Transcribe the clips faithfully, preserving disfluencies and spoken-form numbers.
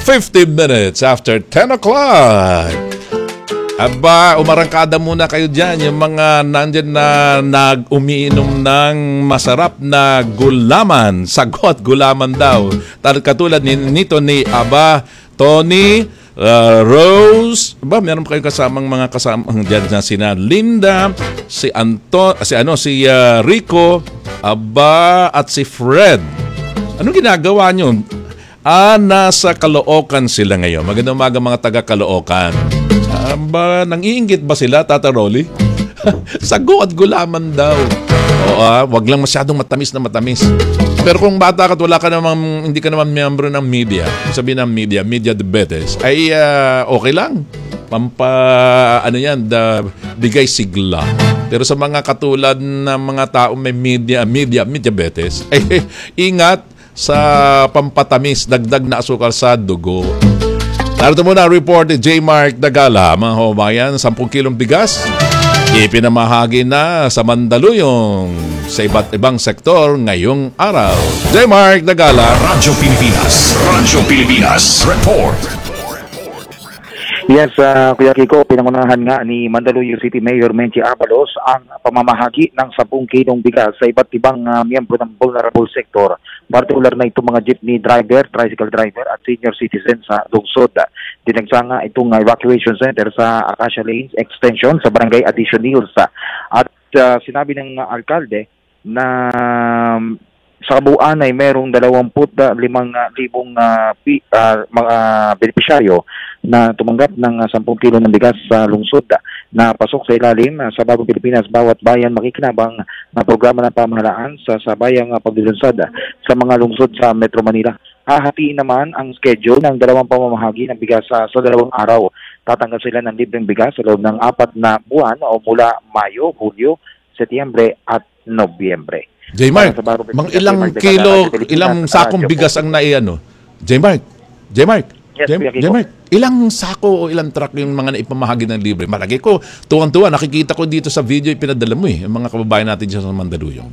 fifteen minutes after ten o'clock. Aba, umarangkada muna kayo dyan, yung mga nandyan na nag-umiinom ng masarap na gulaman. Sagot, gulaman daw. Katulad ni, nito ni Aba, Tony, uh, Rose. Aba, meron pa kayong kasamang mga kasamang dyan na sina Linda, si Anto, si ano, si uh, Rico, Aba, at si Fred. Anong ginagawa nyo? Ah, nasa Caloocan sila ngayon. Magandang umaga mga taga-Caloocan. Aba, nang-iinggit ba sila, Tata Rolly? Sago at gulaman daw. Oo, ah, wag lang masyadong matamis na matamis. Pero kung bata ka at wala ka namang, hindi ka naman miyembro ng media, sabihin ng media, media diabetes, ay uh, okay lang. Pampa, ano yan, the, bigay sigla. Pero sa mga katulad ng mga tao may media, media, media diabetes, ay ingat sa pampatamis, dagdag na asukal sa dugo. Narito muna ang report ni J. Mark Dagala, mga kababayan, sampung kilong bigas ipinamahagi na sa Mandaluyong sa iba't ibang sektor ngayong araw. J. Mark Dagala, Radyo Pilipinas, Radyo Pilipinas, report. Yes, uh, Kuya Kiko, pinangunahan nga ni Mandaluyong City Mayor Menchi Abalos ang pamamahagi ng sampung kilong bigas sa iba't ibang uh, miyembro ng vulnerable sector. Partikular na itong mga jeepney driver, tricycle driver at senior citizen sa lungsod. Dinagsa nga itong evacuation center sa Acacia Lanes Extension sa Barangay Addition Hills. At uh, sinabi ng uh, alkalde na um, sa kabuuan ay merong dalawamput limang libong uh, pi, uh, mga benepisyaryo na tumanggap ng uh, sampung kilo ng bigas sa lungsod na pasok sa ilalim uh, sa Bagong Pilipinas. Bawat bayan makikinabang na programa ng pamahalaan sa sabayang uh, paglulunsad uh, sa mga lungsod sa Metro Manila. Hahatiin naman ang schedule ng dalawang pamamahagi ng bigas uh, sa dalawang araw. Tatanggap sila ng libreng bigas sa loob ng apat na buwan o mula Mayo, Hulyo, Setyembre at Nobyembre. J. Mark, mang ilang kilo, ilang sakong bigas ang naiano? J. Mark, J. Mark, Yes, J. Mark, ilang sako o ilang truck yung mga naipamahagi ng libre? Malagay ko, tuwang-tuwa, nakikita ko dito sa video yung pinadala mo eh, yung mga kababayan natin dyan sa Mandaluyong.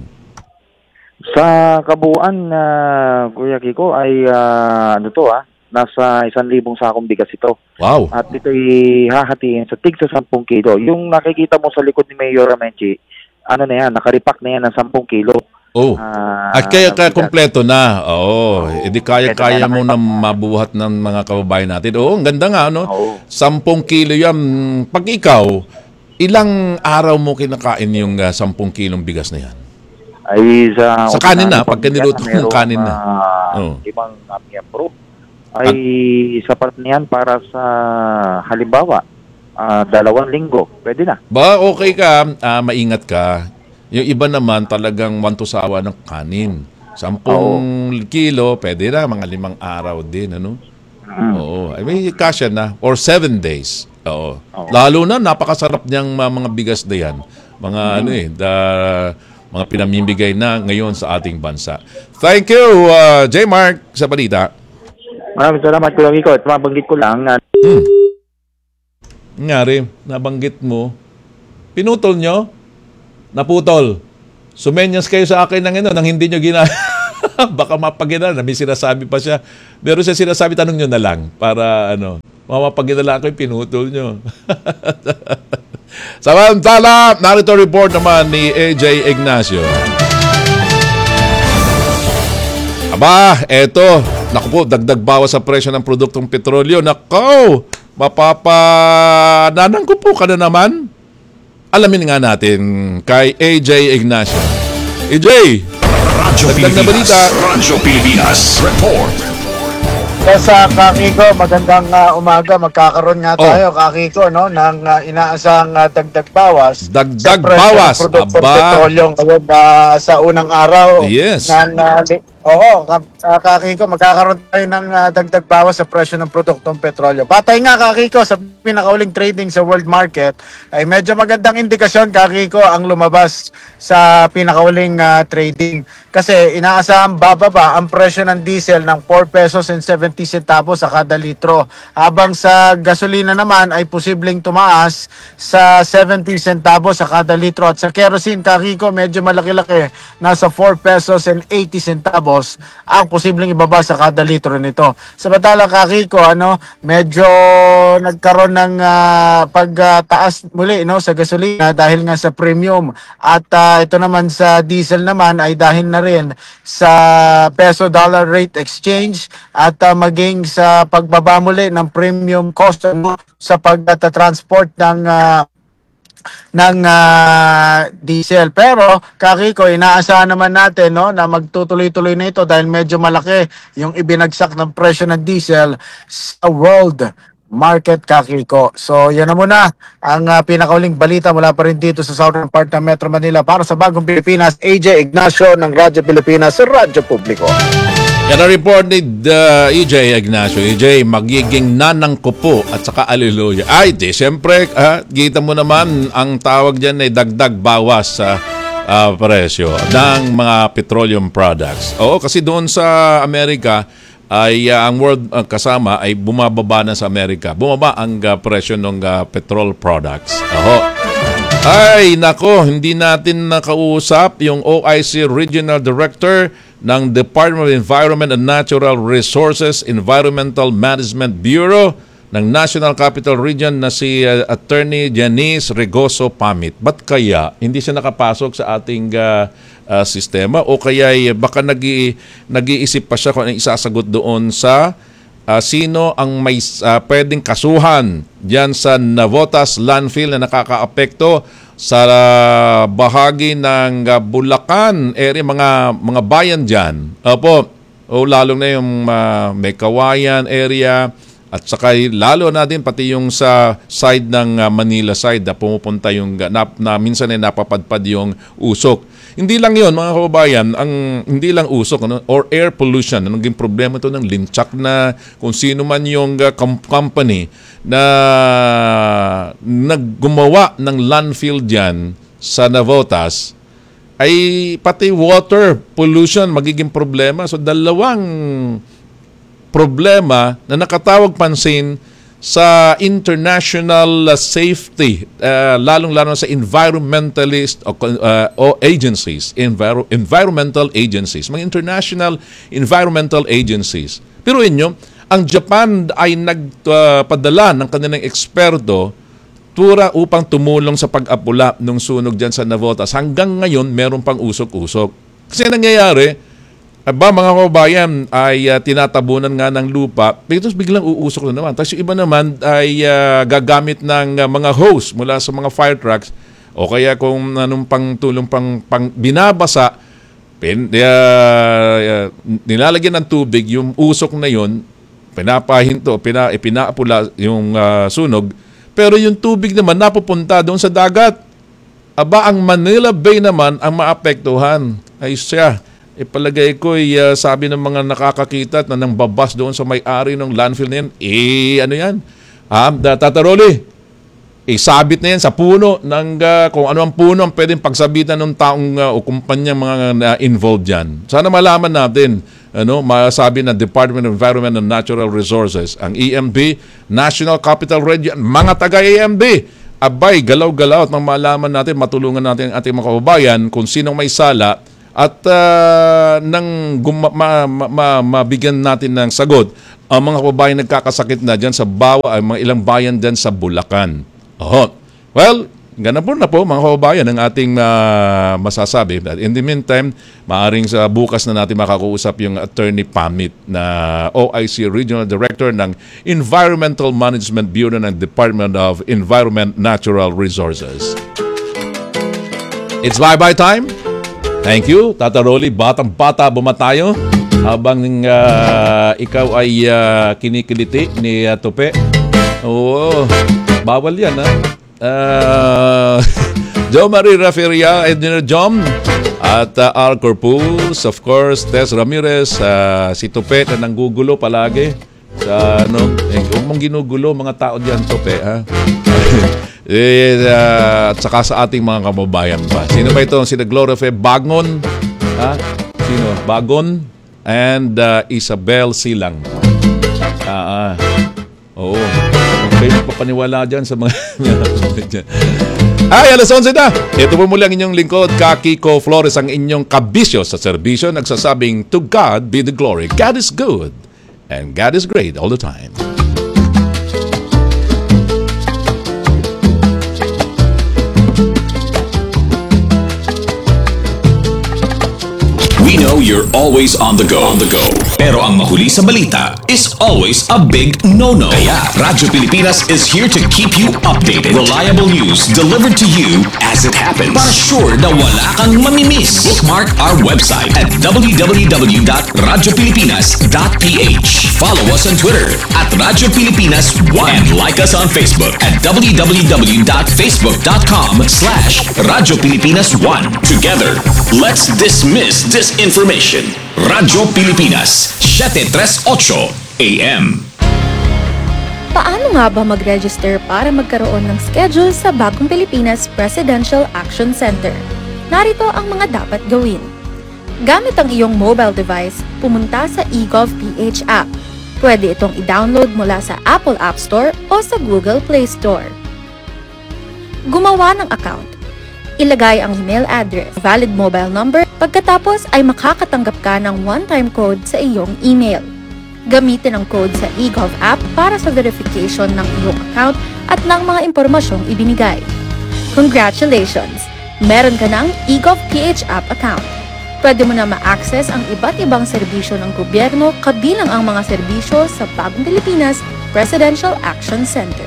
Sa kabuuan, uh, Kuya Kiko, ay uh, ano to ah, nasa isang libong sakong bigas ito. Wow. At ito'y hahatiin sa tig sa sampung kilo. Yung nakikita mo sa likod ni Mayor Amenchi, ano na yan, nakaripak na yan ng sampung kilo. Oh. Uh, At kaya kaya kompleto na. Oo. Oh, edi kaya-kaya mo na mabuhat ng mga kababayan natin. Oo, ang ganda nga, no? Oo. Sampung kilo yan. Pag ikaw, ilang araw mo kinakain yung uh, sampung kilong bigas na yan? Ay sa... Sa kanin na, pag kaniluto mong kanin na. Uh, oh. Limang uh, miyembro. Ay At, sapat na yan para sa halimbawa, Uh, dalawang linggo, pwede na. Ba, okay ka, uh, maingat ka. Yung iba naman talagang wantusawa ng kanin. Sampung Oo. kilo, pwede na, mga limang araw din, ano? Mm. Oo, I mean, kasya na. Or seven days. Oo. Oo. Lalo na, napakasarap niyang uh, mga bigas na yan. Mga mm. ano eh, the, mga pinamimigay na ngayon sa ating bansa. Thank you, uh, J. Mark, sa balita. Maraming salamat, Kuya Kiko. Mabanggit ko lang na... Hmm. Ngari, nabanggit mo, pinutol nyo, naputol. Sumenyas kayo sa akin ng ino, nang hindi nyo gina... Baka mapaginala, may sinasabi pa siya. Meron siya sinasabi, tanong nyo na lang, para ano, mapapaginala ako yung pinutol nyo. Samantala, narito report naman ni A J Ignacio. Aba, eto, naku po, dagdag bawas sa presyo ng produktong petrolyo. Nako! Mapapananang ko po ka na naman. Alamin nga natin kay A J Ignacio. A J! Radyo Pilipinas, Radyo Pilipinas, report. Sa Kakiko, magandang uh, umaga. Magkakaroon nga tayo, oh. Kakiko, no, ng uh, inaasang uh, dagdag bawas. Dagdag bawas? Aba! Petrolyong uh, sa unang araw. Yes. Ng, uh, Oo, uh, Kakiko, magkakaroon tayo ng uh, dagdag bawas sa presyo ng produktong petrolyo. Patay nga, Kakiko, sa pinakauling trading sa world market, ay medyo magandang indikasyon, Kakiko, ang lumabas sa pinakauling uh, trading. Kasi inaasahang bababa ang presyo ng diesel ng four pesos and seventy centavos sa kada litro. Habang sa gasolina naman ay posibleng tumaas sa seventy centavos sa kada litro. At sa kerosene, Kakiko, medyo malaki-laki, nasa four pesos and eighty centavos ang posibleng ibaba sa kada litro nito. Samantala, Kakiko, ano, medyo nagkaroon ng ah, pagtaas muli, no, sa gasolina dahil nga sa premium. At ah, ito naman sa diesel naman ay dahil na rin sa peso dollar rate exchange at ah, maging sa pagbaba muli ng premium cost, ano, sa pagta-transport ng ah, ng ah, diesel. Pero, Kakiko, inaasahan naman natin, no, na magtutuloy-tuloy na ito dahil medyo malaki yung ibinagsak ng presyo ng diesel sa world market, Kakiko. So, yan na muna ang uh, pinakauling balita mula pa rin dito sa southern part ng Metro Manila. Para sa Bagong Pilipinas, A J Ignacio ng Radyo Pilipinas sa Radyo Publiko. Yan ang report ni uh, E J Ignacio. E J, magiging nanang ko po at saka aleluya. Ay, di, siyempre, ah, kita mo naman, ang tawag dyan ay dagdag bawas sa uh, presyo ng mga petroleum products. Oo, kasi doon sa Amerika, ay uh, ang world uh, kasama ay bumababa na sa Amerika. Bumaba ang uh, presyo ng uh, petrol products. Oho. Ay, nako, hindi natin nakausap yung O I C Regional Director ng Department of Environment and Natural Resources Environmental Management Bureau ng National Capital Region na si uh, Attorney Janice Regoso Pamit. Ba't kaya hindi siya nakapasok sa ating uh, uh, sistema o kaya eh, baka nag-i- nag-iisip pa siya kung anong isasagot doon sa uh, sino ang may uh, pwedeng kasuhan diyan sa Navotas landfill na nakakaapekto sa uh, bahagi ng uh, Bulacan area, mga mga bayan diyan. Opo, o lalo na yung uh, may Kawayan area at saka lalo na din pati yung sa side ng uh, Manila side na pumupunta yung uh, na, na minsan ay napapadpad yung usok. Hindi lang yon mga kababayan, ang hindi lang usok, ano, or air pollution. Anong naging problema ito ng linchak na kung sino man yung uh, com- company na naggumawa ng landfill dyan sa Navotas, ay pati water pollution magiging problema. So dalawang problema na nakatawag pansin sa international uh, safety, uh, lalong-lalo sa environmentalist o, uh, o agencies, enviro- environmental agencies, mga international environmental agencies. Pero inyo, ang Japan ay nagpadala uh, ng kanilang eksperto tura upang tumulong sa pag-apula ng sunog dyan sa Navotas. Hanggang ngayon, meron pang usok-usok. Kasi nangyayari, ba mga kababayan ay uh, tinatabunan nga ng lupa, pero biglang uusok na naman. Tapos yung iba naman ay uh, gagamit ng uh, mga hose mula sa mga fire trucks o kaya kung anong pang tulong pang, pang binabasa, pin, uh, uh, nilalagyan ng tubig, yung usok na yon, pinapahinto, pina, pinaapula yung uh, sunog, pero yung tubig naman napupunta doon sa dagat. Aba, ang Manila Bay naman ang maapektuhan. Ay siya. Ipalagay ko, uh, sabi ng mga nakakakita na nang babas doon sa may-ari ng landfill na yan, eh, ano yan? Ah, tataroli. Eh, sabit na yan sa puno ng, uh, kung ano ang puno ang pwedeng pagsabitan ng taong uh, o kumpanya mga uh, involved dyan. Sana malaman natin, ano, masabi ng Department of Environment and Natural Resources, ang E M B, National Capital Region, mga taga-E M B, abay, galaw-galaw at nang malaman natin, matulungan natin ang ating mga kababayan kung sinong may sala at uh, nang guma- ma- ma- ma- mabigyan natin ng sagot ang mga kababayan nagkakasakit na dyan sa bawa, ay mga ilang bayan dyan sa Bulacan. Oho. Well, ganun po na po mga kababayan ang ating uh, masasabi. In the meantime, maaring sa bukas na natin makakuusap yung Attorney Pamit na O I C Regional Director ng Environmental Management Bureau ng Department of Environment Natural Resources. It's bye-bye time. Thank you, Tata Rolly. Batang-bata bumatayo habang uh, ikaw ay uh, kinikiliti ni uh, Tupe. Oo, bawal yan, ha? Uh, Jo Marie Raferia, Engineer Jom, at uh, Al Corpus, of course, Tess Ramirez, uh, si Tupe na nanggugulo palagi. Sa, ano, eh, huwag mong ginugulo mga tao diyan, Tupe, ha? Eh, uh, at saka sa ating mga kababayan pa. Sino ba ito? Sina Gloria Fe Bagon, ha? Sino? Bagon and uh, Isabel Silang. Ah, ah. Oo. Kung kayo magpapaniwala dyan sa mga Ay, alas onse na. Ito po muli ang inyong lingkod, Kiko Flores, ang inyong kabisyo sa serbisyo, nagsasabing, to God be the glory. God is good and God is great all the time. We know you're always on the go. On the go. Pero ang mahuli sa balita is always a big no-no. Kaya Radyo Pilipinas is here to keep you updated. Reliable news delivered to you as it happens. Para sure na wala kang mamimiss. Bookmark our website at w w w dot radyo pilipinas dot p h. Follow us on Twitter at Radyo Pilipinas one. And like us on Facebook at w w w dot facebook dot com slash Radyo Pilipinas one. Together, let's dismiss disinformation. Radyo Pilipinas, seven thirty-eight A M. Paano nga ba mag-register para magkaroon ng schedule sa Bagong Pilipinas Presidential Action Center? Narito ang mga dapat gawin. Gamit ang iyong mobile device, pumunta sa eGovPH app. Pwede itong i-download mula sa Apple App Store o sa Google Play Store. Gumawa ng account. Ilagay ang email address, valid mobile number, pagkatapos ay makakatanggap ka ng one-time code sa iyong email. Gamitin ang code sa eGov app para sa verification ng iyong account at ng mga impormasyong ibinigay. Congratulations! Meron ka ng eGovPH app account. Pwede mo na ma-access ang iba't ibang serbisyo ng gobyerno kabilang ang mga serbisyo sa Bagong Pilipinas Presidential Action Center.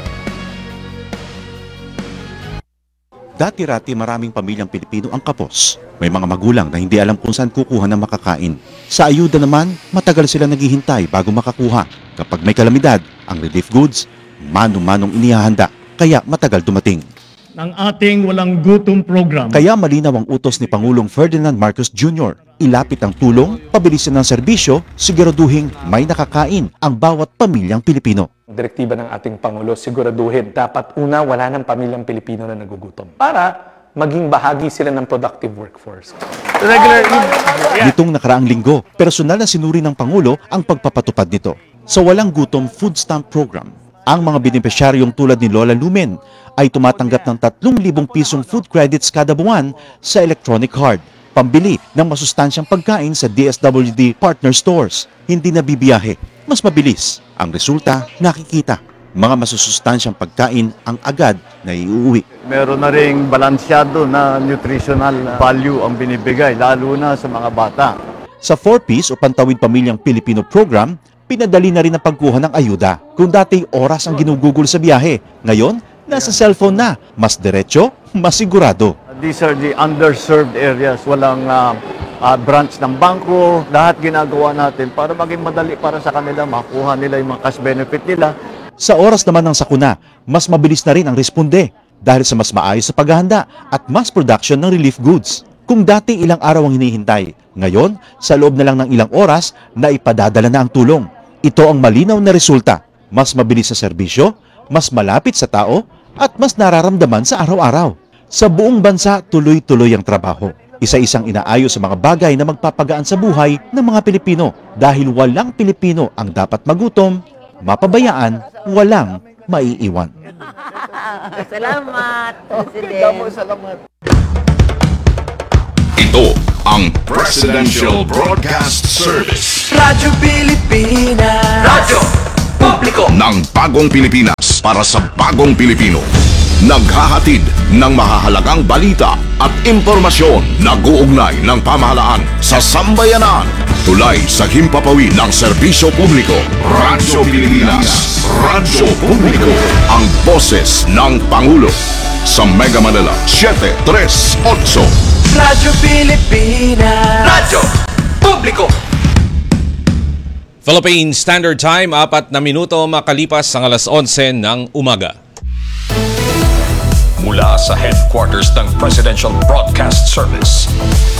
Dati-rati maraming pamilyang Pilipino ang kapos. May mga magulang na hindi alam kung saan kukuha ng makakain. Sa ayuda naman, matagal sila naghihintay bago makakuha. Kapag may kalamidad, ang relief goods, mano-manong inihahanda, kaya matagal dumating. Ng ating walang gutom program. Kaya malinaw ang utos ni Pangulong Ferdinand Marcos Junior Ilapit ang tulong, pabilisin ng serbisyo, siguraduhin may nakakain ang bawat pamilyang Pilipino. Direktiba ng ating Pangulo, siguraduhin dapat una wala ng pamilyang Pilipino na nagugutom para maging bahagi sila ng productive workforce. Regular Nitong nakaraang linggo, personal na sinuri ng Pangulo ang pagpapatupad nito. Sa Walang Gutom Food Stamp Program, ang mga benepisyaryong tulad ni Lola Lumen ay tumatanggap ng tatlong libong pisong food credits kada buwan sa electronic card, pambili ng masustansyang pagkain sa D S W D partner stores. Hindi na bibiyahe, mas mabilis. Ang resulta, nakikita. Mga masusustansyang pagkain ang agad na iuwi. Meron na ring balansyado na nutritional value ang binibigay, lalo na sa mga bata. Sa four Ps o Pantawid Pamilyang Pilipino program, pinadali na rin ang pagkuha ng ayuda. Kung dati oras ang ginugugol sa biyahe, ngayon, nasa cellphone na. Mas diretso, mas sigurado. These are the underserved areas. Walang uh, uh, branch ng bangko. Lahat ginagawa natin para maging madali para sa kanila, makuha nila yung mga cash benefit nila. Sa oras naman ng sakuna, mas mabilis na rin ang responde dahil sa mas maayos sa paghahanda at mass production ng relief goods. Kung dati ilang araw ang hinihintay, ngayon, sa loob na lang ng ilang oras, na ipadadala na ang tulong. Ito ang malinaw na resulta. Mas mabilis sa serbisyo, mas malapit sa tao, at mas nararamdaman sa araw-araw. Sa buong bansa, tuloy-tuloy ang trabaho. Isa-isang inaayos sa mga bagay na magpapagaan sa buhay ng mga Pilipino dahil walang Pilipino ang dapat magutom, mapabayaan, walang maiiwan. Salamat, President. Salamat. Ito ang Presidential Broadcast Service. Radyo Pilipinas. Radyo Publiko. Ng Bagong Pilipinas para sa Bagong Pilipino. Naghahatid ng mahahalagang balita at impormasyon na guugnay ng pamahalaan sa sambayanan. Tulay sa himpapawid ng serbisyo publiko. Radyo Pilipinas. Radyo Publiko. Ang boses ng Pangulo. Sa Mega Manila, seven thirty-eight. Radyo Pilipinas. Radyo Publiko. Philippine Standard Time, apat na minuto makalipas ang alas onse ng umaga. Mula sa headquarters ng Presidential Broadcast Service.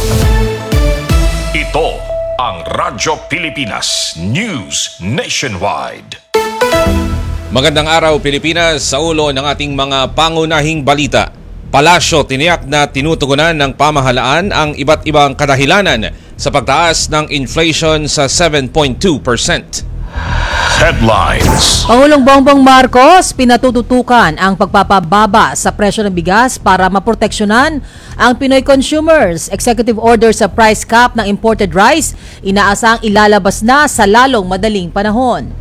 Ito ang Radyo Pilipinas News Nationwide. Magandang araw Pilipinas, sa ulo ng ating mga pangunahing balita. Palasyo tiniyak na tinutugunan ng pamahalaan ang iba't ibang kadahilanan sa pagtaas ng inflation sa seven point two percent. Headlines. Pangulong Bongbong Marcos pinatututukan ang pagpapababa sa presyo ng bigas para maproteksyonan ang Pinoy consumers. Executive order sa price cap ng imported rice inaasang ilalabas na sa lalong madaling panahon.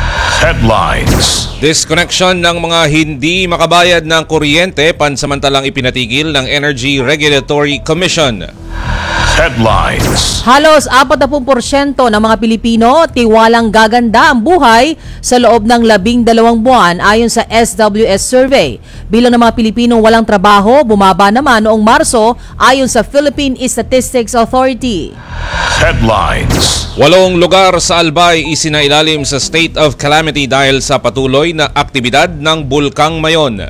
Headlines. Disconnection ng mga hindi makabayad ng kuryente pansamantalang ipinatigil ng Energy Regulatory Commission. Headlines. Halos apat na porsyento ng mga Pilipino tiwalang gaganda ang buhay sa loob ng labing dalawang buwan ayon sa S W S survey. Bilang ng mga Pilipinong walang trabaho, bumaba naman noong Marso ayon sa Philippine Statistics Authority. Headlines. Walong lugar sa Albay isinailalim sa state of calamity dahil sa patuloy na aktibidad ng Bulkang Mayon.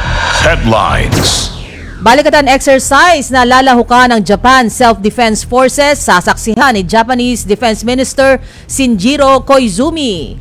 Headlines. Balikatan exercise na lalahukan ng Japan Self-Defense Forces sa saksihan ni Japanese Defense Minister Shinjiro Koizumi.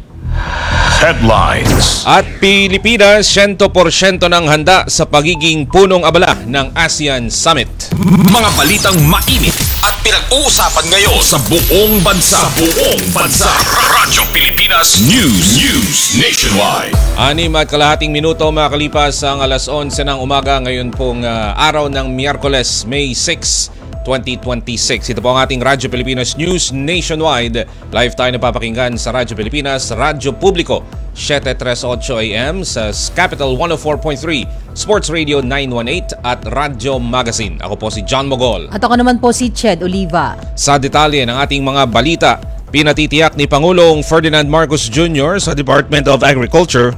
Headlines. At Pilipinas, one hundred percent ng handa sa pagiging punong abala ng ASEAN Summit. Mga balitang mainit at pinag-uusapan ngayon sa buong bansa. Sa buong bansa. Radyo Pilipinas News. News Nationwide. Anim at kalahating minuto makalipas ang alas onse ng umaga ngayon pong uh, araw ng Miyerkules, May sixth, twenty twenty-six. Ito po ang ating Radyo Pilipinas News Nationwide. Live tayo napapakinggan sa Radyo Pilipinas, Radyo Publiko, seven thirty-eight A M sa Capital one oh four point three, Sports Radio nine eighteen at Radyo Magazine. Ako po si John Mogol. At ako naman po si Ched Oliva. Sa detalye ng ating mga balita, pinatitiyak ni Pangulong Ferdinand Marcos Junior sa Department of Agriculture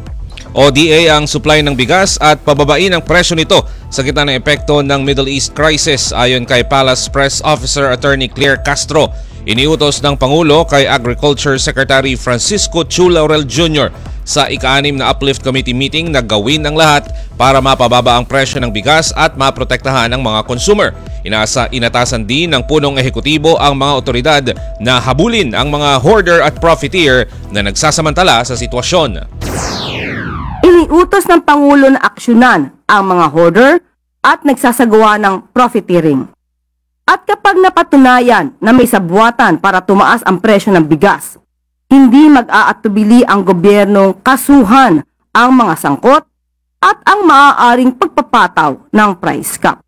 o D A ang supply ng bigas at pababain ang presyo nito sa gitna ng epekto ng Middle East crisis ayon kay Palace Press Officer Attorney Claire Castro. Iniutos ng Pangulo kay Agriculture Secretary Francisco Chu Laurel Junior sa ika-anim na Uplift Committee meeting na gawin ang lahat para mapababa ang presyo ng bigas at maprotektahan ang mga consumer. Inasa, inatasan din ng punong ehekutibo ang mga otoridad na habulin ang mga hoarder at profiteer na nagsasamantala sa sitwasyon. Iniutos ng Pangulo na aksyonan ang mga hoarder at nagsasagawa ng profiteering. At kapag napatunayan na may sabwatan para tumaas ang presyo ng bigas, hindi mag-aatubili ang gobyernong kasuhan ang mga sangkot at ang maaaring pagpapataw ng price cap.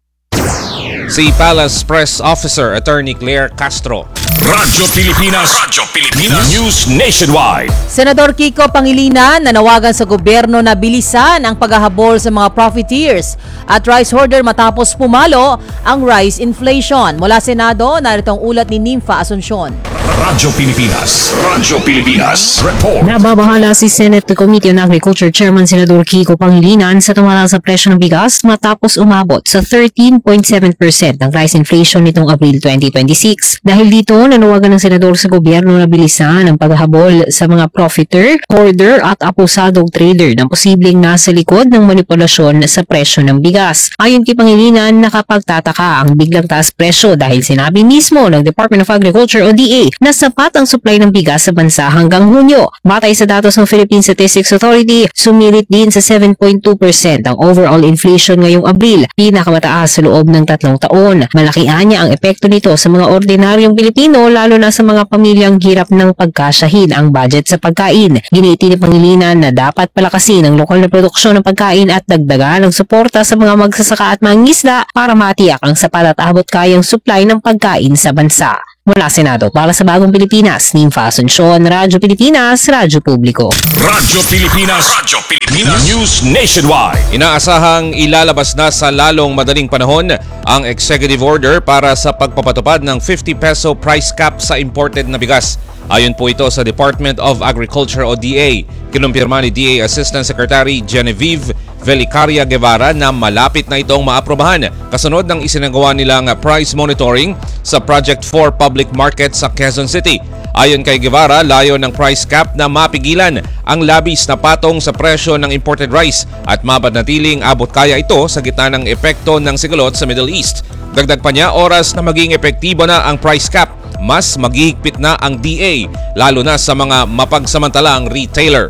Si Palace Press Officer Attorney Claire Castro. Radyo Pilipinas. Radyo Pilipinas News Nationwide. Senador Kiko Pangilinan nanawagan sa gobyerno na bilisan ang paghahabol sa mga profiteers at rice hoarder matapos pumalo ang rice inflation. Mula Senado, narito ang ulat ni Nympha Asuncion. Radyo Pilipinas. Radyo Pilipinas. Report. Nababahala si Senate Committee on Agriculture Chairman Senador Kiko Pangilinan sa tumataas sa presyo ng bigas matapos umabot sa thirteen point seven percent ng rice inflation nitong Abril twenty twenty-six. Dahil dito, nanawagan ng senador sa gobyerno na bilisan ang paghahabol sa mga profiteer, hoarder at apusadong trader na posibleng nasa likod ng manipulasyon sa presyo ng bigas. Ayon kay Pangilinan, nakapagtataka ang biglang taas presyo dahil sinabi mismo ng Department of Agriculture o D A na sapat ang supply ng bigas sa bansa hanggang Hunyo. Batay sa datos ng Philippine Statistics Authority, sumilit din sa seven point two percent ang overall inflation ngayong Abril, pinakamataas sa loob ng tatlong taon. Malaki anya ang epekto nito sa mga ordinaryong Pilipino, lalo na sa mga pamilyang hirap ng pagkasyahin ang budget sa pagkain. Giniti ni Pangilinan na dapat palakasin ang lokal na produksyon ng pagkain at dagdagan ang suporta sa mga magsasaka at mangingisda para matiyak ang sapat at abot kayang supply ng pagkain sa bansa. Mula Senado, para sa Bagong Pilipinas, Nympha Asuncion, Radyo Pilipinas, Radyo Publiko. Radyo Pilipinas. Radyo Pilipinas News Nationwide. Inaasahang ilalabas na sa lalong madaling panahon ang executive order para sa pagpapatupad ng fifty peso price cap sa imported na bigas. Ayon po ito sa Department of Agriculture o D A. Kinumpirma ni D A Assistant Secretary Genevieve Velicaria Guevara na malapit na itong maaprobahan kasunod ng isinagawa nilang price monitoring sa Project four Public Market sa Quezon City. Ayon kay Guevara, layo ng price cap na mapigilan ang labis na patong sa presyo ng imported rice at mapanatiling abot kaya ito sa gitna ng epekto ng sigalot sa Middle East. Dagdag pa niya, oras na maging epektibo na ang price cap, mas maghihigpit na ang D A, lalo na sa mga mapagsamantalang retailer.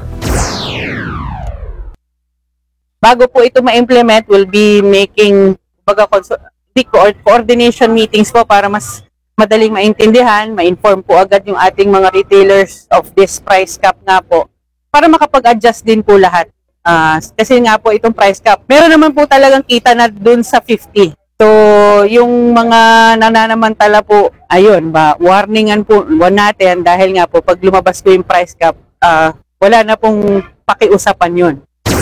Bago po ito ma-implement, we'll be making baga, coordination meetings po para mas madaling maintindihan, ma-inform po agad yung ating mga retailers of this price cap nga po para makapag-adjust din po lahat. Uh, kasi nga po itong price cap, meron naman po talagang kita na dun sa fifty. So, yung mga nananamantala po, ayun, ba, warningan po natin dahil nga po pag lumabas po yung price cap, uh, wala na pong pakiusapan yun.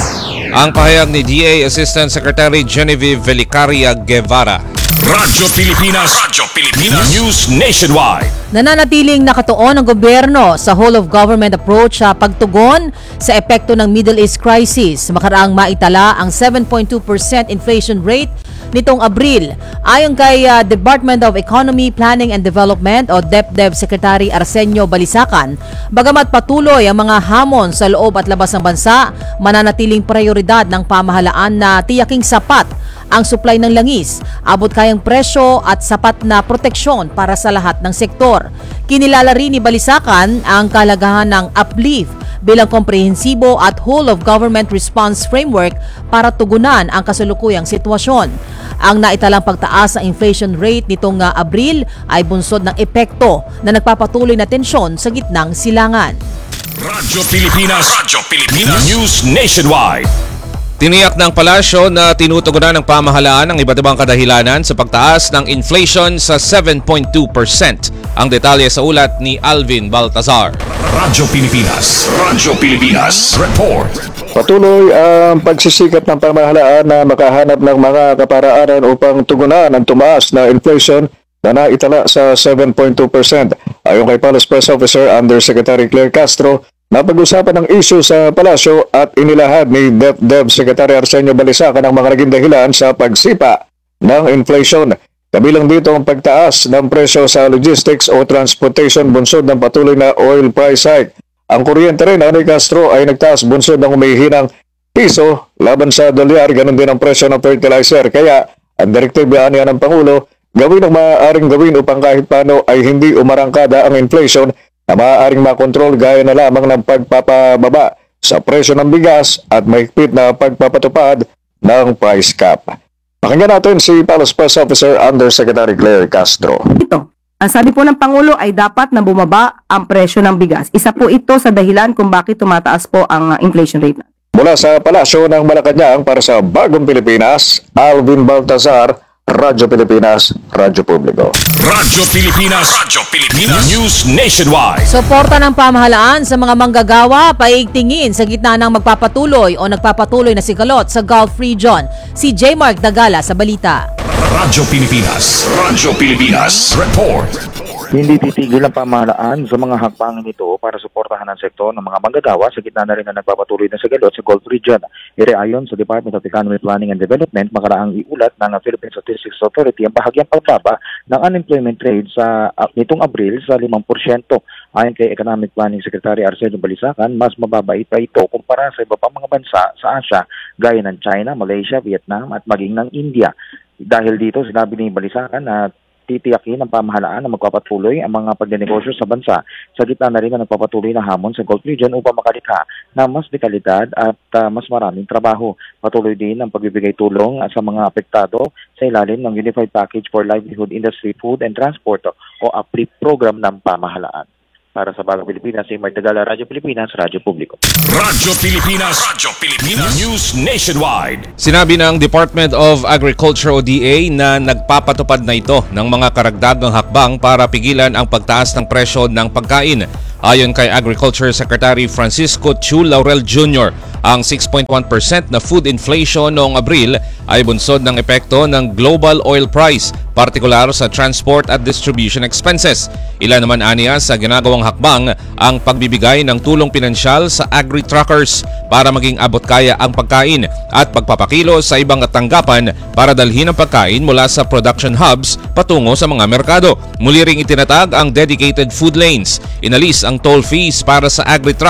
Ang pahayag ni D A Assistant Secretary Genevieve Velicaria Guevara. Radyo Pilipinas, Radyo Pilipinas, News Nationwide. Nananatiling nakatuon ang gobyerno sa whole-of-government approach sa pagtugon sa epekto ng Middle East crisis. Makaraang maitala ang seven point two percent inflation rate nitong Abril. Ayon kay uh, Department of Economy, Planning and Development o DepDev Secretary Arsenio Balisacan, bagamat patuloy ang mga hamon sa loob at labas ng bansa, mananatiling prioridad ng pamahalaan na tiyaking sapat ang supply ng langis, abot kayang presyo at sapat na proteksyon para sa lahat ng sektor. Kinilala rin ni Balisacan ang kalagahan ng uplift bilang komprehensibo at whole-of-government response framework para tugunan ang kasalukuyang sitwasyon. Ang naitalang pagtaas sa inflation rate nitong uh, Abril ay bunsod ng epekto na nagpapatuloy na tensyon sa gitnang silangan. Radyo Pilipinas, Radyo Pilipinas, News Nationwide. Tiniyak ng palasyo na tinutugunan ng pamahalaan ang iba't ibang kadahilanan sa pagtaas ng inflation sa seven point two percent. Ang detalye sa ulat ni Alvin Baltazar. Radyo Pilipinas, Radyo Pilipinas, Report. Patuloy ang pagsisikap ng pamahalaan na makahanap ng mga kaparaanan upang tugunan ang tumaas na inflation na naitala sa seven point two percent. Ayon kay Palace Press Officer Undersecretary Claire Castro, napag-usapan ng issue sa palasyo at inilahad ni DepDev Secretary Arsenio Balisacan ang mga naging dahilan sa pagsipa ng inflation. Kabilang dito ang pagtaas ng presyo sa logistics o transportation bunsod ng patuloy na oil price hike. Ang kuryente rin, ni Castro, ay nagtaas bunsod ng umihinang piso laban sa dolyar, ganun din ang presyo ng fertilizer. Kaya ang direktiba niya ng Pangulo, gawin ang maaaring gawin upang kahit paano ay hindi umarangkada ang inflation na maaaring makontrol gaya na lamang ng pagpapababa sa presyo ng bigas at mahigpit na pagpapatupad ng price cap. Pakinggan natin si Palace Press Officer Undersecretary Claire Castro. Ito, ang sabi po ng Pangulo ay dapat na bumaba ang presyo ng bigas. Isa po ito sa dahilan kung bakit tumataas po ang uh, inflation rate. Mula sa Palasyo ng Malacanang para sa Bagong Pilipinas, Alvin Baltazar, Radyo Pilipinas, Radyo Publiko. Radyo Pilipinas, Radyo Pilipinas, News Nationwide. Suporta ng pamahalaan sa mga manggagawa, paigtingin sa gitna ng magpapatuloy o nagpapatuloy na sigalot sa Gulf Region. Si J. Mark Dagala sa balita. Radyo Pilipinas, Radyo Pilipinas, Report. Hindi titigil ang pamahalaan sa mga hakbangin nito para suportahan ang sektor ng mga manggagawa sa gitna na rin na nagpapatuloy na sigalot sa Gulf Region. Ireayon sa Department of Economy, Planning and Development, makaraang iulat ng Philippine Statistics Authority ang bahagyang pagbaba ng unemployment rate sa uh, nitong Abril sa limang porsyento. Ayon kay Economic Planning Secretary Arsenio Balisacan, mas mababa pa ito kumpara sa iba pang mga bansa sa Asia gaya ng China, Malaysia, Vietnam at maging ng India. Dahil dito, sinabi ni Balisacan na titiyakin ng pamahalaan na magpapatuloy ang mga pagnenegosyo sa bansa sa gitna na rin na nagpapatuloy na hamon sa Gulf Region upang makalikha na mas dekalidad at uh, mas maraming trabaho. Patuloy din ang pagbibigay tulong sa mga apektado sa ilalim ng Unified Package for Livelihood Industry, Food and Transport o A P R I P program ng pamahalaan. Para sa Bagong Pilipinas, si Mark Tagala, Radyo Pilipinas, Radyo Publiko. Radyo Pilipinas, Radyo Pilipinas, News Nationwide. Sinabi ng Department of Agriculture o D A na nagpapatupad na ito ng mga karagdagang hakbang para pigilan ang pagtaas ng presyo ng pagkain. Ayon kay Agriculture Secretary Francisco Chu Laurel Junior, ang six point one percent na food inflation noong Abril ay bunsod ng epekto ng global oil price, partikular sa transport at distribution expenses. Ilan naman aniya sa ginagawang hakbang ang pagbibigay ng tulong pinansyal sa agri-truckers para maging abot kaya ang pagkain at pagpapakilo sa ibang tanggapan para dalhin ang pagkain mula sa production hubs patungo sa mga merkado. Muli ring itinatag ang dedicated food lanes. Inalis ang toll fees para sa agri-trucks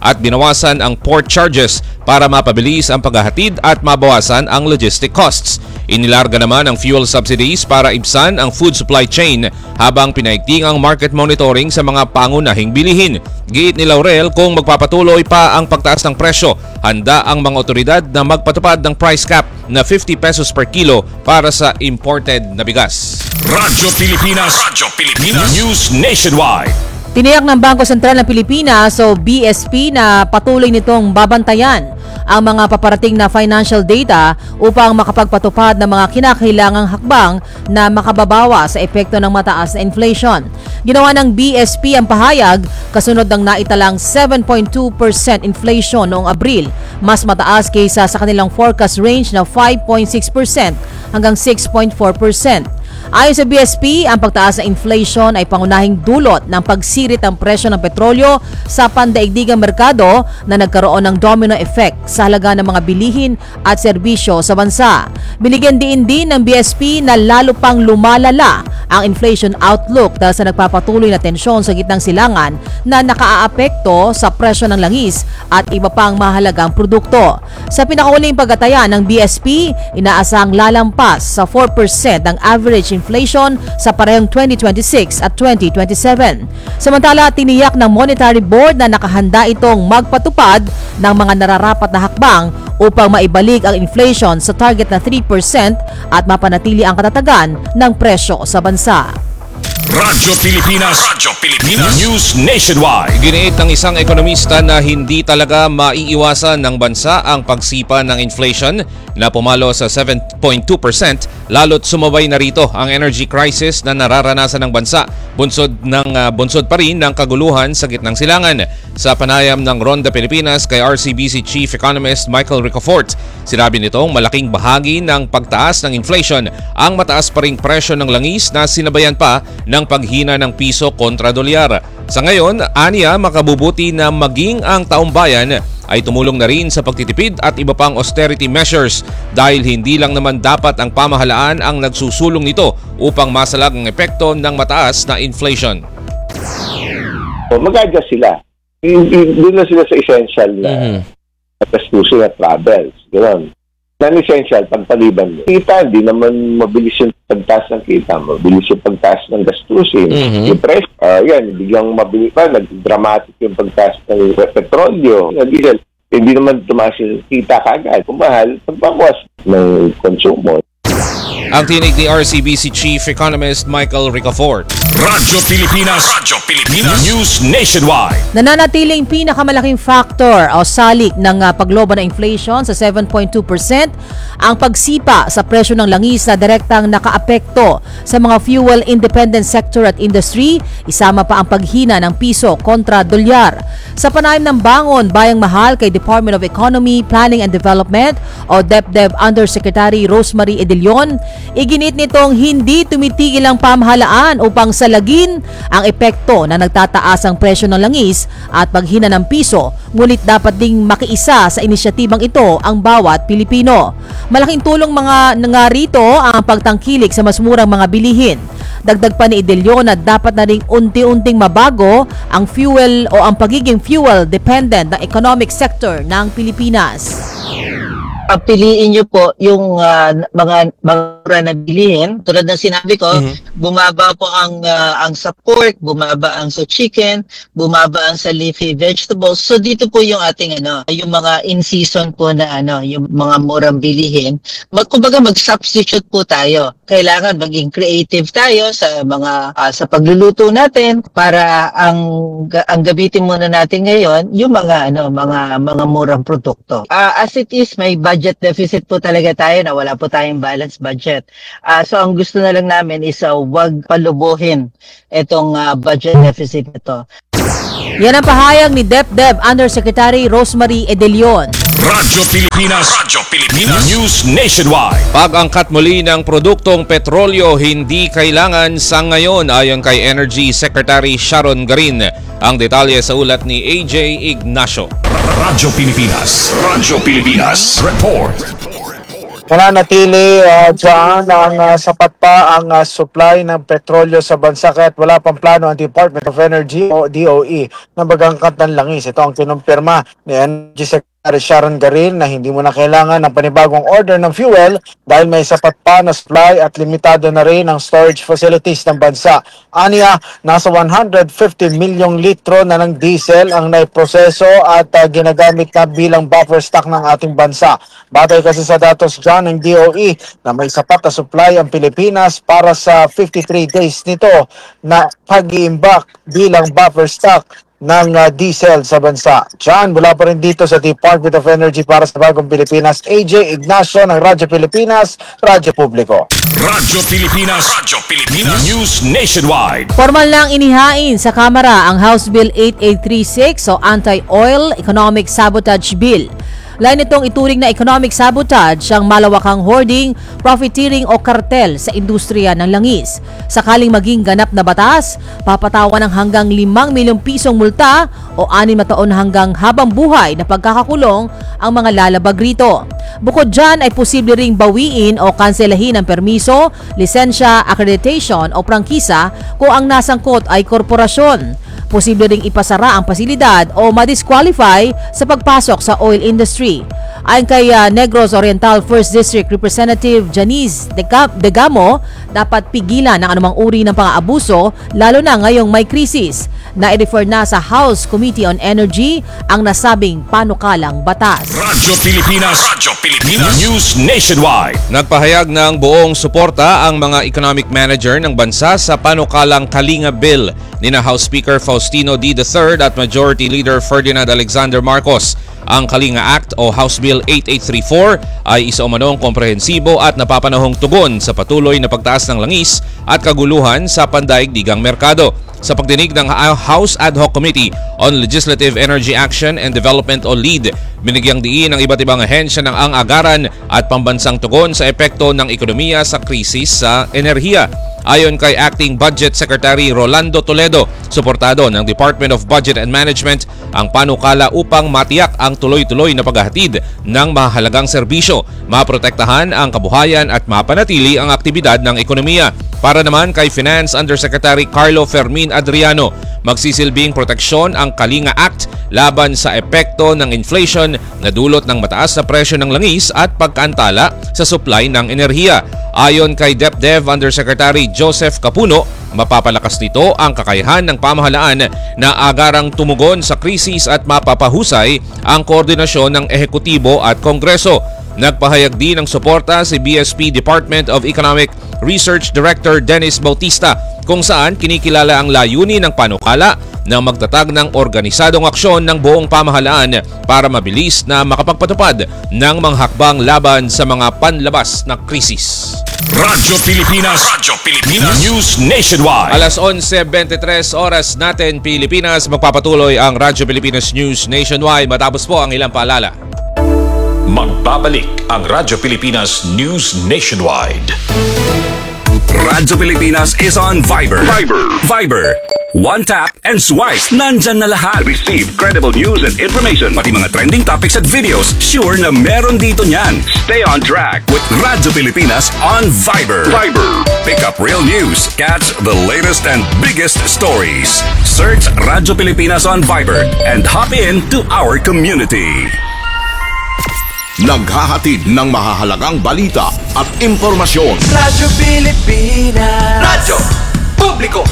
at binawasan ang port charges para mapabilis ang paghahatid at mabawasan ang logistic costs. Inilarga naman ang fuel subsidies para ibsan ang food supply chain habang pinaigting ang market monitoring sa mga pangunahing bilihin. Giit ni Laurel kung magpapatuloy pa ang pagtaas ng presyo, handa ang mga otoridad na magpatupad ng price cap na fifty pesos per kilo para sa imported na bigas. Radyo Pilipinas, Radyo Pilipinas News Nationwide. Tiniyak ng Bangko Sentral ng Pilipinas o B S P na patuloy nitong babantayan ang mga paparating na financial data upang makapagpatupad ng mga kinakailangang hakbang na makababawa sa epekto ng mataas na inflation. Ginawa ng B S P ang pahayag kasunod ng naitalang seven point two percent inflation noong Abril, mas mataas kaysa sa kanilang forecast range na five point six percent hanggang six point four percent. Ayon sa B S P, ang pagtaas ng inflation ay pangunahing dulot ng pagsirit ng presyo ng petrolyo sa pandaigdigang merkado na nagkaroon ng domino effect sa halaga ng mga bilihin at serbisyo sa bansa. Binigyan diin din ng B S P na lalo pang lumalala ang inflation outlook dahil sa nagpapatuloy na tensyon sa gitnang silangan na nakaaapekto sa presyo ng langis at iba pang mahalagang produkto. Sa pinakauling pagtataya ng B S P, inaasahang lalampas sa four percent ang average inflation sa parehong twenty twenty-six at twenty twenty-seven. Samantala, tiniyak ng Monetary Board na nakahanda itong magpatupad ng mga nararapat na hakbang upang maibalik ang inflation sa target na three percent at mapanatili ang katatagan ng presyo sa bansa. Radyo Pilipinas, Radyo Pilipinas News Nationwide. Giniit ng isang ekonomista na hindi talaga maiiwasan ng bansa ang pagsipa ng inflation na pumalo sa seven point two percent lalo't sumabay na rito ang energy crisis na nararanasan ng bansa. Bunsod ng uh, bunsod pa rin ng kaguluhan sa gitnang silangan. Sa panayam ng Ronda Pilipinas kay R C B C Chief Economist Michael Ricafort, sinabi nitong malaking bahagi ng pagtaas ng inflation ang mataas pa ring presyo ng langis na sinabayan pa ng paghina ng piso kontra dolyar. Sa ngayon, aniya makabubuti na maging ang taumbayan ay tumulong na rin sa pagtitipid at iba pang austerity measures dahil hindi lang naman dapat ang pamahalaan ang nagsusulong nito upang masalag ang epekto ng mataas na inflation. Mag-adjust sila. Doon na sila sa essential na mm-hmm. gastusin at travels. Ganoon. Non-essential, pagpaliban mo. Kita, hindi naman mabilis yung pagtaas ng kita. Mabilis yung pagtaas ng gastusin. Mm-hmm. Yung press, uh, yan, biglang mabilis pa. Nag-dramatic yung pagtaas ng petrolyo, ng diesel. Hindi naman tumaas yung kita kagad. Kung mahal, pagbawas ng konsumo. Ang tinig ni R C B C Chief Economist Michael Ricafort. Radyo Pilipinas, Radyo Pilipinas News Nationwide. Nananatiling pinakamalaking factor o salik ng uh, pagloba ng inflation sa seven point two percent ang pagsipa sa presyo ng langis na direktang nakaapekto sa mga fuel independent sector at industry, isama pa ang paghina ng piso kontra dolyar. Sa panayam ng Bangon Bayang Mahal kay Department of Economy, Planning and Development o DepDev Undersecretary Rosemary Edelion, iginit nitong hindi tumitigil ang pamahalaan upang salagin ang epekto na nagtataas ang presyo ng langis at paghina ng piso, ngunit dapat ding makiisa sa inisyatibang ito ang bawat Pilipino. Malaking tulong mga nga rito ang pagtangkilik sa mas murang mga bilihin. Dagdag pa ni Edelion na dapat na ring unti-unting mabago ang fuel o ang pagiging fuel dependent ng economic sector ng Pilipinas. Piliin nyo po yung uh, mga mga na bilihin. Tulad ng sinabi ko, mm-hmm. bumaba po ang uh, ang sa pork, bumaba ang sa chicken, bumaba ang sa leafy vegetables. So dito po yung ating ano, yung mga in season po na ano, yung mga murang bilihin. Mag kumbaga mag-substitute po tayo. Kailangan maging creative tayo sa mga uh, sa pagluluto natin para ang ang gamitin muna natin ngayon yung mga ano, mga mga murang produkto. Uh, as it is, may budget deficit po talaga tayo na wala po tayong balanced budget. Uh, so ang gusto na lang namin is uh, wag palubuhin itong uh, budget deficit nito. Yan ang pahayag ni DepDev Undersecretary Rosemary Edelion. Radyo Pilipinas, Radyo Pilipinas News Nationwide. Pag-angkat muli ng produktong petrolyo hindi kailangan sa ngayon ayon kay Energy Secretary Sharon Garin. Ang detalye sa ulat ni A J Ignacio. Radyo Pilipinas, Radyo Pilipinas Report. mananatili uh, dyan ang uh, sapat pa ang uh, supply ng petrolyo sa bansa kahit wala pang plano ang Department of Energy o D O E na magangkat ng langis. Ito ang kinumpirma ni Energy Secretary Sharon Garin na hindi mo na kailangan ng panibagong order ng fuel dahil may sapat pa na supply at limitado na rin ang storage facilities ng bansa. Aniya, nasa one hundred fifty milyong litro na ng diesel ang naiproseso at uh, ginagamit na bilang buffer stock ng ating bansa. Batay kasi sa datos dyan ng D O E na may sapat na supply ang Pilipinas para sa fifty-three days nito na pag-iimbak bilang buffer stock ng uh, diesel sa bansa. Diyan, mula pa rin dito sa Department of Energy para sa Bagong Pilipinas, A J Ignacio ng Radyo Pilipinas, Radyo Publiko. Radyo Pilipinas, Radyo Pilipinas News Nationwide. Formal lang inihain sa Kamara ang House Bill eighty-eight thirty-six o Anti-Oil Economic Sabotage Bill. Lain itong ituring na economic sabotage ang malawakang hoarding, profiteering o kartel sa industriya ng langis. Sakaling maging ganap na batas, papatawan ng hanggang limang milyong pisong multa o anim na taon hanggang habang buhay na pagkakakulong ang mga lalabag rito. Bukod dyan ay posible ring bawiin o kanselahin ang permiso, lisensya, accreditation o prangkisa kung ang nasangkot ay korporasyon. Posible ring ipasara ang pasilidad o madisqualify sa pagpasok sa oil industry. Ayon kay uh, Negros Oriental first District Representative Janice Degamo, dapat pigilan ang anumang uri ng pang-aabuso lalo na ngayong may krisis. Na-refer na sa House Committee on Energy ang nasabing panukalang batas. Radyo Pilipinas, Radyo Pilipinas News Nationwide. Nagpahayag ng buong suporta ang mga economic manager ng bansa sa panukalang Kalinga Bill ni na House Speaker Faustino D. the third at Majority Leader Ferdinand Alexander Marcos. Ang Kalinga Act o House Bill eighty-eight thirty-four ay isa umanong komprehensibo at napapanahong tugon sa patuloy na pagtaas ng langis at kaguluhan sa pandaigdigang merkado. Sa pagdinig ng House Ad Hoc Committee on Legislative Energy Action and Development o LEAD, binigyang diin ng iba't ibang ahensya ng ang agaran at pambansang tugon sa epekto ng ekonomiya sa krisis sa enerhiya. Ayon kay Acting Budget Secretary Rolando Toledo, suportado ng Department of Budget and Management ang panukala upang matiyak ang tuloy-tuloy na paghahatid ng mahalagang serbisyo, maprotektahan ang kabuhayan at mapanatili ang aktibidad ng ekonomiya. Para naman kay Finance Undersecretary Carlo Fermin Adriano, magsisilbing proteksyon ang Kalinga Act laban sa epekto ng inflation na dulot ng mataas na presyo ng langis at pagkaantala sa supply ng enerhiya. Ayon kay DepDev Undersecretary Joseph Capuno, mapapalakas nito ang kakayahan ng pamahalaan na agarang tumugon sa krisis at mapapahusay ang koordinasyon ng ehekutibo at kongreso. Nagpahayag din ng suporta si B S P Department of Economic Research Director Dennis Bautista kung saan kinikilala ang layunin ng panukala na magtatag ng organisadong aksyon ng buong pamahalaan para mabilis na makapagpatupad ng mga hakbang laban sa mga panlabas na krisis. Radyo Pilipinas, Radyo Pilipinas News Nationwide. Alas eleven twenty-three oras natin Pilipinas, magpapatuloy ang Radyo Pilipinas News Nationwide matapos po ang ilang paalala. Magbabalik ang Radyo Pilipinas News Nationwide. Radyo Pilipinas is on Viber. Viber. Viber. One tap and swipe. Nandyan na lahat. Receive credible news and information. Pati mga trending topics at videos. Sure na meron dito niyan. Stay on track with Radyo Pilipinas on Viber. Viber. Pick up real news. Catch the latest and biggest stories. Search Radyo Pilipinas on Viber and hop in to our community. Naghahatid ng mahahalagang balita at impormasyon. Radyo Pilipinas, Radyo Publiko.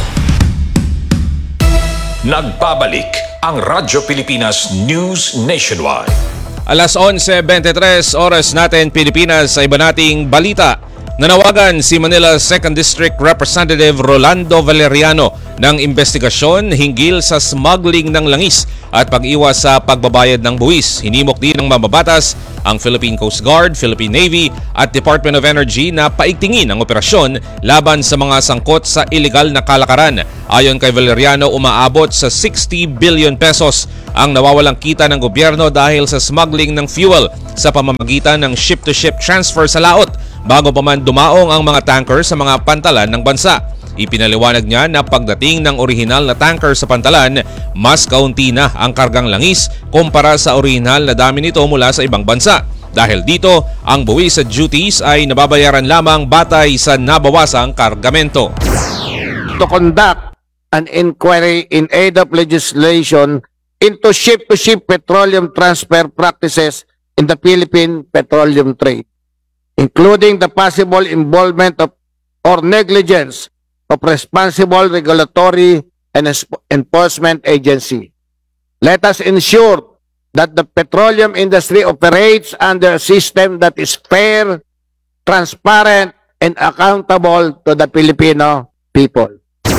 Nagbabalik ang Radyo Pilipinas News Nationwide. Alas eleven twenty-three oras natin Pilipinas sa iba nating balita. Nanawagan si Manila second District Representative Rolando Valeriano ng investigasyon hinggil sa smuggling ng langis at pag-iwas sa pagbabayad ng buwis. Hinimok din ng mambabatas ang Philippine Coast Guard, Philippine Navy at Department of Energy na paigtingin ang operasyon laban sa mga sangkot sa illegal na kalakaran. Ayon kay Valeriano, umaabot sa sixty billion pesos ang nawawalang kita ng gobyerno dahil sa smuggling ng fuel sa pamamagitan ng ship-to-ship transfer sa laot bago pa man dumaong ang mga tanker sa mga pantalan ng bansa. Ipinaliwanag niya na pagdating ng orihinal na tanker sa pantalan, mas kaunti na ang kargang langis kumpara sa orihinal na dami nito mula sa ibang bansa. Dahil dito, ang buwis at duties ay nababayaran lamang batay sa nabawasang kargamento. To conduct an inquiry in aid of legislation into ship-to-ship petroleum transfer practices in the Philippine petroleum trade, including the possible involvement of or negligence of responsible regulatory and enforcement agency. Let us ensure that the petroleum industry operates under a system that is fair, transparent, and accountable to the Filipino people.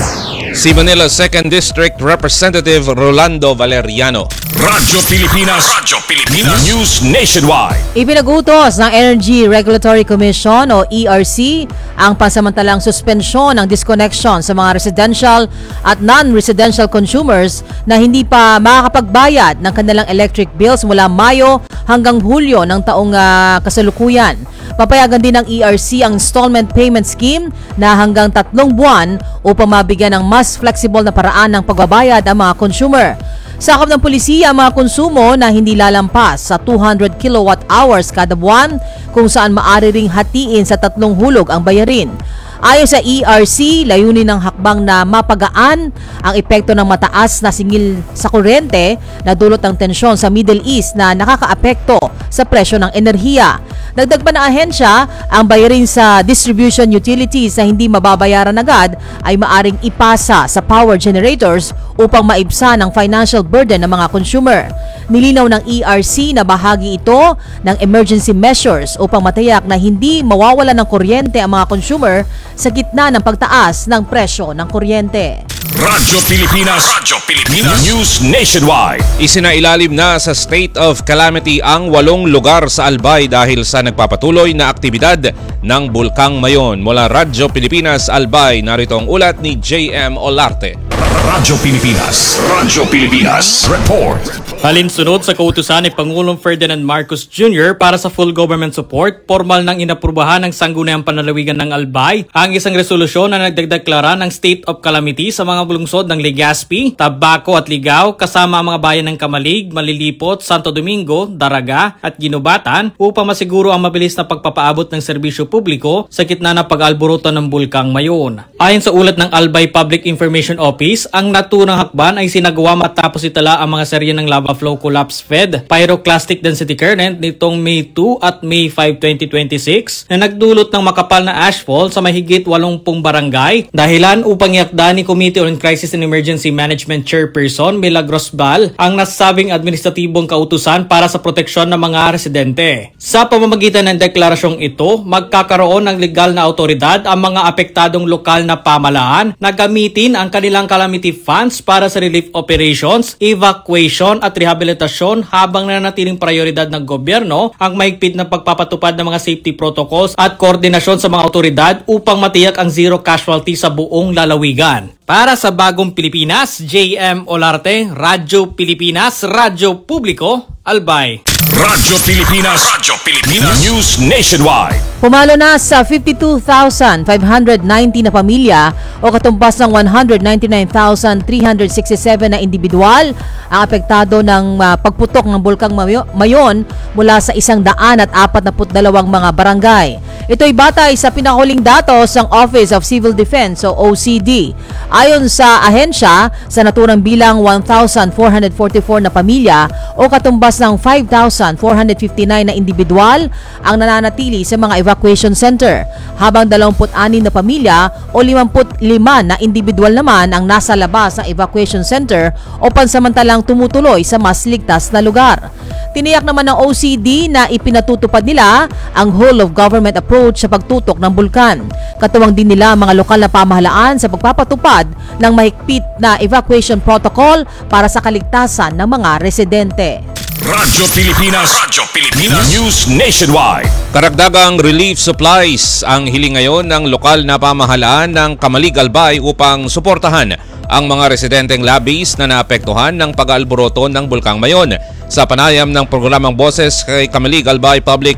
Si Manila's second District Representative Rolando Valeriano. Radyo Pilipinas, Radyo Pilipinas, News Nationwide. Ipinagutos ng Energy Regulatory Commission o E R C ang pansamantalang suspensyon ng disconnection sa mga residential at non-residential consumers na hindi pa makakapagbayad ng kanilang electric bills mula Mayo hanggang Hulyo ng taong uh, kasalukuyan. Papayagan din ng E R C ang installment payment scheme na hanggang tatlong buwan upang mabigyan ng mas flexible na paraan ng pagbabayad ang mga consumer. Sakop ng pulisiya ang mga konsumo na hindi lalampas sa two hundred kilowatt hours kada buwan kung saan maaari ring hatiin sa tatlong hulog ang bayarin. Ayon sa E R C, layunin ng hakbang na mapagaan ang epekto ng mataas na singil sa kuryente na dulot ng tensyon sa Middle East na nakakaapekto sa presyo ng enerhiya. Dagdag pa ng ahensya, ang bayarin sa distribution utilities na hindi mababayaran agad ay maaring ipasa sa power generators upang maibsan ang financial burden ng mga consumer. Nilinaw ng E R C na bahagi ito ng emergency measures upang matiyak na hindi mawawalan ng kuryente ang mga consumer sa gitna ng pagtaas ng presyo ng kuryente. Radyo Pilipinas, Radyo Pilipinas, News Nationwide. Isinailalim na sa state of calamity ang walong lugar sa Albay dahil sa nagpapatuloy na aktibidad ng Bulkang Mayon. Mula Radyo Pilipinas, Albay, narito ang ulat ni J M Olarte. Radyo Pilipinas, Radyo Pilipinas, Report. Alinsunod sa kautusan ni Pangulong Ferdinand Marcos Junior para sa full government support, formal nang inaprubahan ng Sangguniang Panlalawigan ng Albay ang isang resolusyon na nagdeklara ng state of calamity sa mga lungsod ng Legazpi, Tabaco at Ligao kasama ang mga bayan ng Kamalig, Malilipot, Santo Domingo, Daraga at Ginubatan upang masiguro ang mabilis na pagpapaabot ng serbisyo publiko sa gitna ng pag-alburutan ng Bulkang Mayon. Ayon sa ulat ng Albay Public Information Office, ang naturang hakban ay sinagawa matapos itala ang mga serye ng lava flow collapse fed pyroclastic density current nitong May two at May five, twenty twenty-six na nagdulot ng makapal na ashfall sa mahigit eighty barangay, dahilan upang iakda ni Committee on Crisis and Emergency Management Chairperson Milagros Bal ang nasabing administratibong kautusan para sa proteksyon ng mga residente. Sa pamamagitan ng deklarasyong ito, magkakaroon ng legal na autoridad ang mga apektadong lokal na pamahalaan na gamitin ang kanilang calamity funds para sa relief operations, evacuation at rehabilitasyon habang nanatiling prioridad ng gobyerno ang mahigpit na pagpapatupad ng mga safety protocols at koordinasyon sa mga autoridad upang matiyak ang zero casualty sa buong lalawigan. Para sa Bagong Pilipinas, J M Olarte, Radyo Pilipinas, Radyo Publiko, Albay. Radyo Pilipinas, Radyo Pilipinas, News Nationwide. Pumalo na sa fifty-two thousand five hundred ninety na pamilya o katumbas ng one hundred ninety-nine thousand three hundred sixty-seven na individual ang apektado ng uh, pagputok ng Bulkang Mayon mula sa isang daan at apat na dalawang mga barangay. Ito'y batay sa pinakahuling datos ng Office of Civil Defense o O C D. Ayon sa ahensya, sa naturang bilang one thousand four hundred forty-four na pamilya o katumbas ng five thousand four hundred fifty-nine na individual ang nananatili sa mga evacuation center, habang twenty-six na pamilya o fifty-five na individual naman ang nasa labas ng evacuation center o pansamantalang tumutuloy sa mas ligtas na lugar. Tiniyak naman ng O C D na ipinatutupad nila ang whole of government approach sa pagtutok ng bulkan. Katuwang din nila ang mga lokal na pamahalaan sa pagpapatupad ng mahigpit na evacuation protocol para sa kaligtasan ng mga residente. Radyo Pilipinas, Radyo Pilipinas, News Nationwide. Karagdagang relief supplies ang hiling ngayon ng lokal na pamahalaan ng Kamalig Albay upang suportahan ang mga residenteng labis na naapektuhan ng pag-aalboroto ng Bulkang Mayon. Sa panayam ng programang Boses kay Kamalig Albay Public